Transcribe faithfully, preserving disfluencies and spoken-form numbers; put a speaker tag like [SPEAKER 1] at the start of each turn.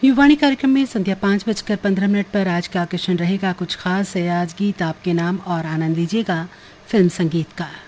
[SPEAKER 1] युवाणी कार्यक्रम में संध्या पाँच बजकर पंद्रह मिनट पर आज का आकर्षण रहेगा कुछ खास है। आज गीत आपके नाम और आनंद लीजिएगा फिल्म संगीत का।